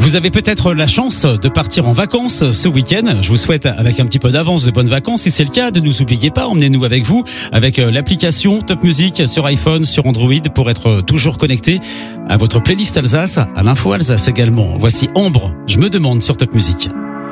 Vous avez peut-être la chance de partir en vacances ce week-end. Je vous souhaite avec un petit peu d'avance de bonnes vacances. Si c'est le cas, ne nous oubliez pas, emmenez-nous avec vous avec l'application Top Music sur iPhone, sur Android pour être toujours connecté à votre playlist Alsace, à l'info Alsace également. Voici Ambre, je me demande sur Top Music.